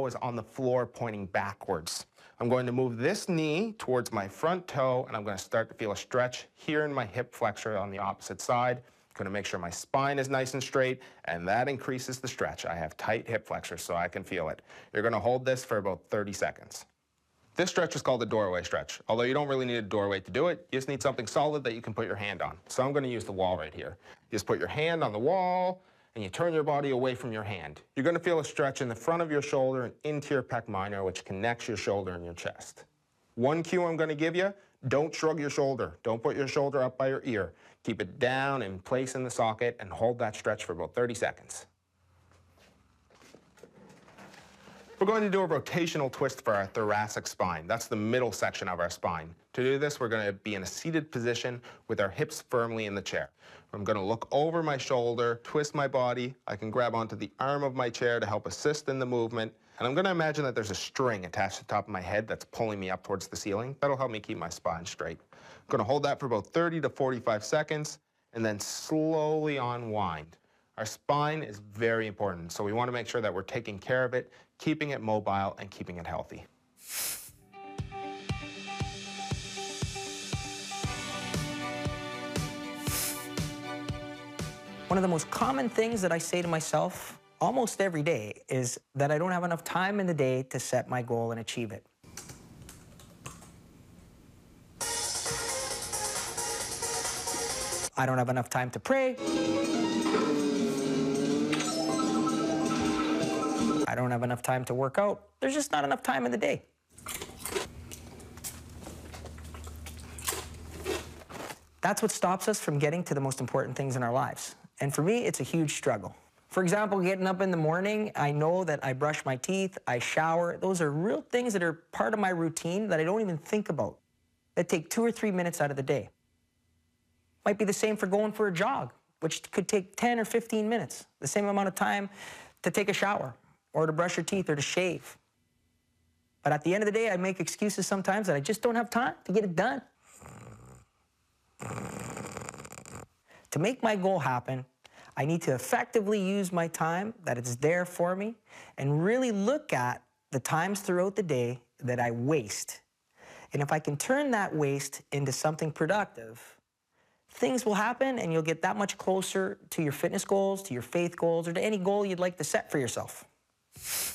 toe is on the floor pointing backwards. I'm going to move this knee towards my front toe, and I'm going to start to feel a stretch here in my hip flexor on the opposite side. I'm going to make sure my spine is nice and straight, and that increases the stretch. I have tight hip flexors, so I can feel it. You're going to hold this for about 30 seconds. This stretch is called the doorway stretch. Although you don't really need a doorway to do it, you just need something solid that you can put your hand on. So I'm going to use the wall right here. You just put your hand on the wall, and you turn your body away from your hand. You're going to feel a stretch in the front of your shoulder and into your pec minor, which connects your shoulder and your chest. One cue I'm going to give you, don't shrug your shoulder. Don't put your shoulder up by your ear. Keep it down in place in the socket and hold that stretch for about 30 seconds. We're going to do a rotational twist for our thoracic spine. That's the middle section of our spine. To do this, we're going to be in a seated position with our hips firmly in the chair. I'm going to look over my shoulder, twist my body. I can grab onto the arm of my chair to help assist in the movement. And I'm going to imagine that there's a string attached to the top of my head that's pulling me up towards the ceiling. That'll help me keep my spine straight. I'm going to hold that for about 30 to 45 seconds and then slowly unwind. Our spine is very important, so we want to make sure that we're taking care of it, keeping it mobile, and keeping it healthy. One of the most common things that I say to myself almost every day is that I don't have enough time in the day to set my goal and achieve it. I don't have enough time to pray. I don't have enough time to work out. There's just not enough time in the day. That's what stops us from getting to the most important things in our lives. And for me, it's a huge struggle. For example, getting up in the morning, I know that I brush my teeth, I shower. Those are real things that are part of my routine that I don't even think about, that take 2 or 3 minutes out of the day. Might be the same for going for a jog, which could take 10 or 15 minutes, the same amount of time to take a shower or to brush your teeth or to shave. But at the end of the day, I make excuses sometimes that I just don't have time to get it done. To make my goal happen, I need to effectively use my time, that it's there for me, and really look at the times throughout the day that I waste. And if I can turn that waste into something productive, things will happen and you'll get that much closer to your fitness goals, to your faith goals, or to any goal you'd like to set for yourself.